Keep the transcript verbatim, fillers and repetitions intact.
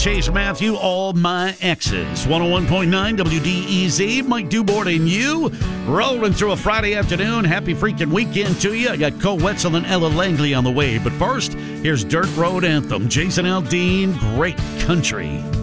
Chase Matthew, All My Exes. one oh one point nine W D E Z. Mike Dubord and you rolling through a Friday afternoon. Happy freaking weekend to you. I got Cole Wetzel and Ella Langley on the way. But first, here's Dirt Road Anthem. Jason Aldean, Great Country.